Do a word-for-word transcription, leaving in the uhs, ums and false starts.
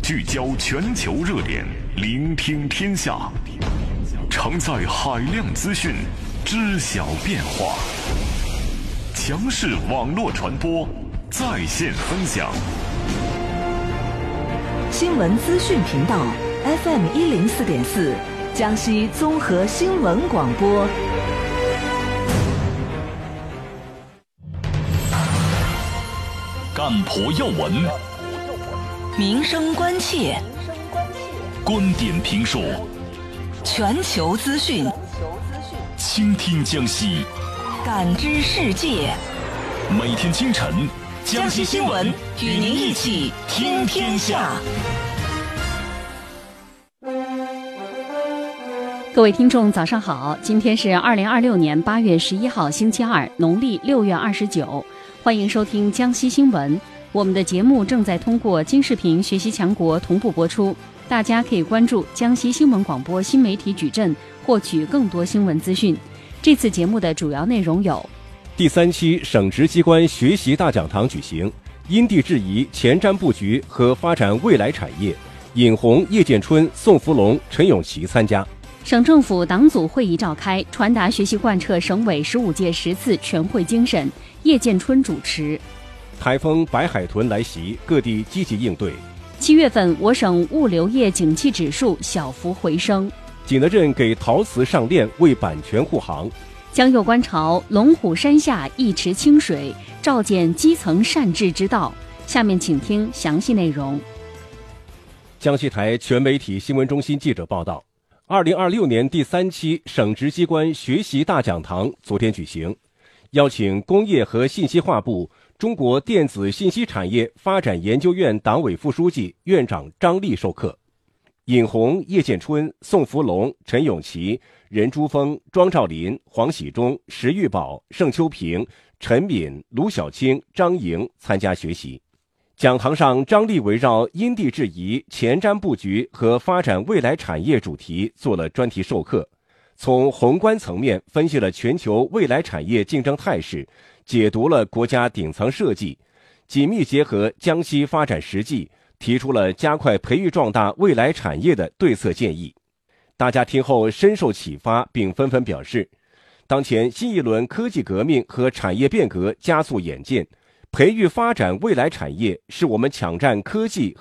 聚焦全球热点，聆听天下，常在海量资讯，知晓变化。强势网络传播，在线分享。 新闻资讯频道 F M 一零四点四，江西综合新闻广播。 干婆要闻， 民生关切， 观点评述， 全球资讯， 倾听江西， 感知世界。 每天清晨， 江西新闻与您一起听天下。 各位听众早上好，今天是二零二六年八月十一号星期二，农历六月二十九。欢迎收听江西新闻，我们的节目正在通过金视频学习强国同步播出，大家可以关注江西新闻广播新媒体矩阵，获取更多新闻资讯。这次节目的主要内容有： 第三期省直机关学习大讲堂举行，因地制宜前瞻布局和发展未来产业，尹红、叶建春、宋福龙、陈永琪参加。 省政府党组会议召开，传达学习贯彻省委十五届十次全会精神，叶建春主持。 台风白海豚来袭，各地积极应对。 七月份我省物流业景气指数小幅回升。 景德镇给陶瓷上链，为版权护航。 江右观潮，龙虎山下一池清水，照见基层善治之道。下面请听详细内容。 江西台全媒体新闻中心记者报道，二零二六年第三期省直机关学习大讲堂昨天举行，邀请工业和信息化部中国电子信息产业发展研究院党委副书记、院长张力授课。尹红、叶建春、宋福龙、陈永琪、任珠峰、庄兆林、黄喜忠、石玉宝、盛秋平、陈敏、卢小青、张莹参加学习。讲堂上，张力围绕因地制宜、前瞻布局和发展未来产业主题做了专题授课，从宏观层面分析了全球未来产业竞争态势，解读了国家顶层设计，紧密结合江西发展实际，提出了加快培育壮大未来产业的对策建议。大家听后深受启发，并纷纷表示，当前新一轮科技革命和产业变革加速演进，培育发展未来产业是我们抢占科技